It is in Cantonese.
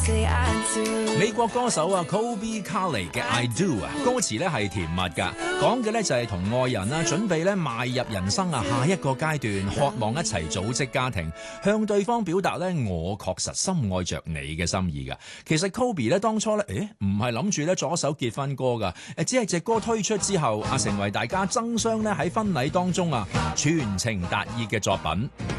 美國歌手Colbie Caillat 嘅 I Do 歌詞咧係甜蜜㗎，講嘅咧就係同愛人準備咧邁入人生下一個階段，渴望一齊組織家庭，向對方表達咧我確實深愛着你嘅心意㗎。其實 Colbie 咧當初咧唔係諗住咧作一首結婚歌㗎，只係隻歌推出之後成為大家爭相咧喺婚禮當中全情達意嘅作品。